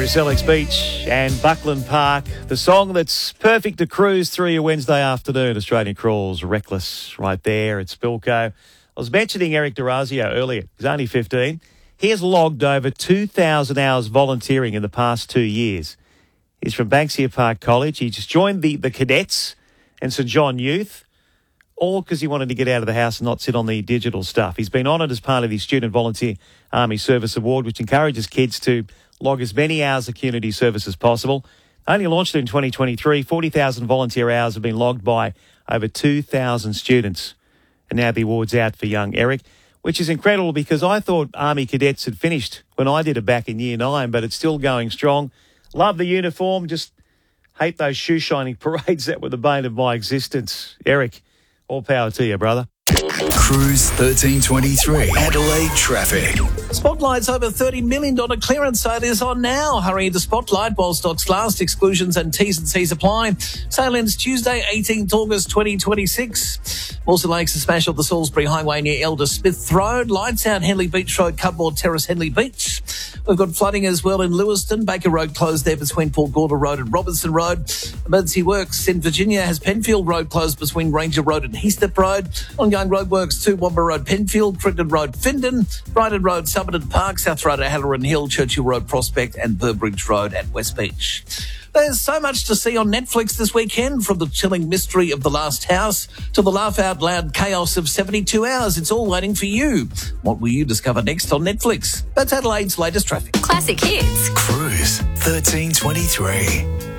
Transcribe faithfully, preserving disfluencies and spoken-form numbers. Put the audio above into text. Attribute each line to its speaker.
Speaker 1: Through Sellex Beach and Buckland Park, the song that's perfect to cruise through your Wednesday afternoon. Australian Crawls, Reckless, right there at Spilco. I was mentioning Eric D'Orazio earlier. He's only fifteen. He has logged over two thousand hours volunteering in the past two years. He's from Banksia Park College. He just joined the, the cadets and St John Youth, all because he wanted to get out of the house and not sit on the digital stuff. He's been honoured as part of the Student Volunteer Army Service Award, which encourages kids to log as many hours of community service as possible. Only launched in twenty twenty-three, forty thousand volunteer hours have been logged by over two thousand students. And now the award's out for young Eric, which is incredible because I thought Army cadets had finished when I did it back in year nine, but it's still going strong. Love the uniform, just hate those shoe shining parades that were the bane of my existence. Eric, all power to you, brother.
Speaker 2: Cruise thirteen twenty-three, Adelaide traffic.
Speaker 3: Spotlight's over thirty million dollars clearance sale is on now. Hurry into Spotlight while stocks last. Exclusions and T's and C's apply. Sale ends Tuesday, eighteenth August twenty twenty-six. Also Lakes a smash up the Salisbury Highway near Elder Smith Road. Lights out Henley Beach Road, Cudmore Terrace, Henley Beach. We've got flooding as well in Lewiston. Baker Road closed there between Port Gorda Road and Robinson Road. Emergency works in Virginia has Penfield Road closed between Ranger Road and Heathstep Road. Ongoing roadworks to Womber Road, Penfield, Crichton Road, Findon, Brighton Road, Somerton Park, South Road at Halloran Hill, Churchill Road, Prospect and Burbridge Road at West Beach. There's so much to see on Netflix this weekend, from the chilling mystery of The Last House to the laugh-out-loud chaos of seventy-two hours. It's all waiting for you. What will you discover next on Netflix? That's Adelaide's latest traffic.
Speaker 4: Classic hits.
Speaker 2: Cruise thirteen twenty-three.